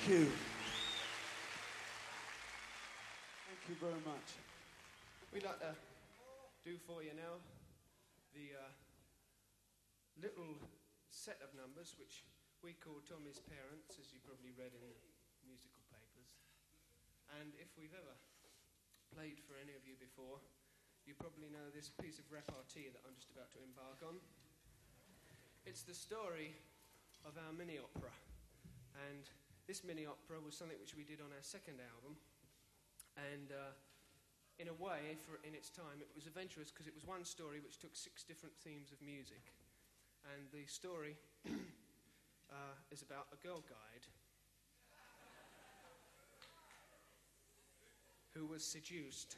Thank you. Thank you very much. We'd like to do for you now the little set of numbers which we call Tommy's Parents, as you probably read in the musical papers. And if we've ever played for any of you before, you probably know this piece of repartee that I'm just about to embark on. It's the story of our mini-opera. And this mini-opera was something which we did on our second album. And in a way, in its time, it was adventurous because it was one story which took 6 different themes of music. And the story is about a girl guide who was seduced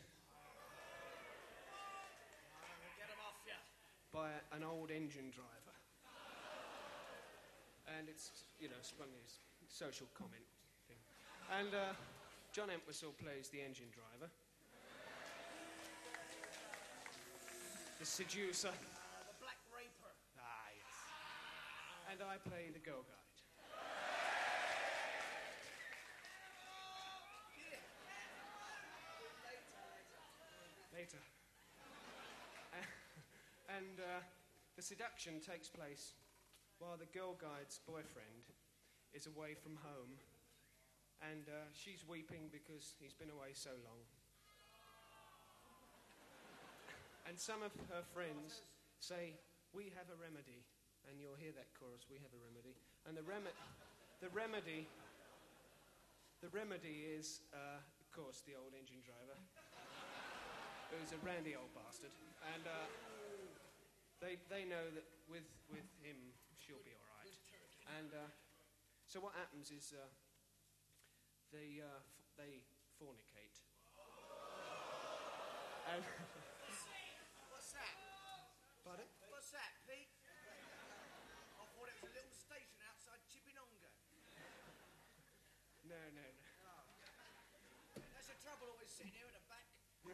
by an old engine driver. And it's, sprung his social comment thing. And John Entwistle plays the engine driver. The seducer. The black raper. Ah, yes. And I play the girl guide. Later. And the seduction takes place while the girl guide's boyfriend is away from home, and she's weeping because he's been away so long. And some of her friends say, "We have a remedy," and you'll hear that chorus, "We have a remedy." And the remedy is, of course, the old engine driver, who's a randy old bastard, and they know that with him she'll be all right. And so what happens is they fornicate. And What's that? pardon? What's that, Pete? I thought it was a little station outside Chippinonga. No. That's the trouble always sitting here at the back.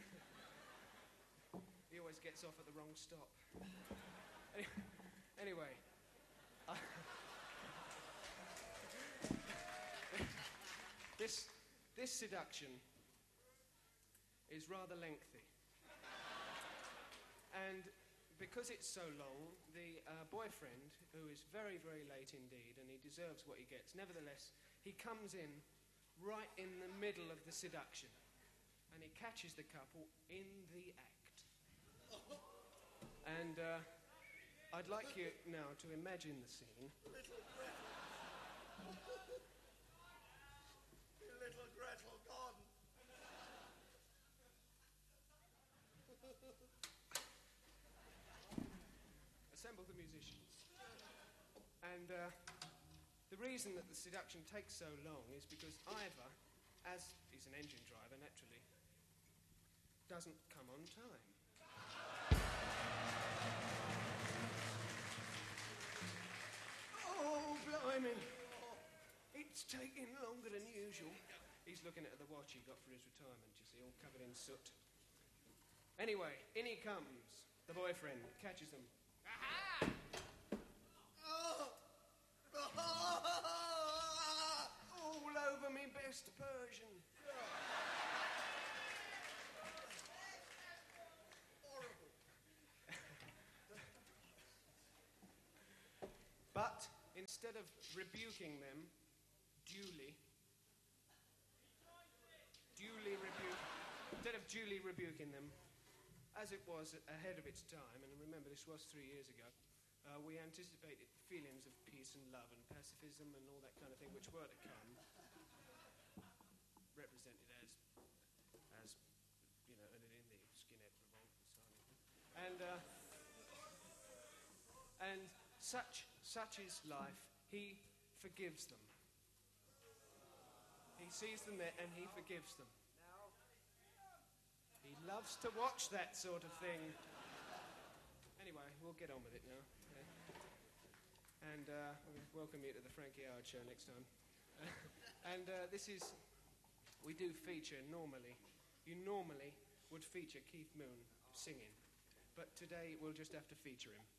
He always gets off at the wrong stop. Anyway. This seduction is rather lengthy. And because it's so long, the boyfriend, who is very, very late indeed, and he deserves what he gets, nevertheless, he comes in right in the middle of the seduction, and he catches the couple in the act. And I'd like you now to imagine the scene. Little Gretel gone. Assemble the musicians. And the reason that the seduction takes so long is because Ivor, as he's an engine driver naturally, doesn't come on time. Oh, blimey. It's taking longer than usual. He's looking at the watch he got for his retirement, you see, all covered in soot. Anyway, in he comes. The boyfriend catches them. Aha! All over me best Persian. Horrible. But instead of rebuking them duly rebuking them, as it was ahead of its time, and remember this was 3 years ago, we anticipated feelings of peace and love and pacifism and all that kind of thing which were to come, represented as in the skinhead revolt and so on. And such is life. He forgives them. He sees them there and he forgives them. He loves to watch that sort of thing. Anyway, we'll get on with it now. Okay. And we'll welcome you to the Frankie Howard Show next time. And we do feature normally. You normally would feature Keith Moon singing. But today we'll just have to feature him.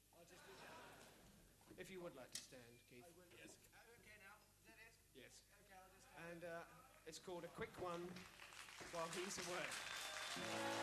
If you would like to stand, Keith. Yes. Okay, now. Is that it? Yes. Okay, I'll just... and it's called A Quick One While He's Away.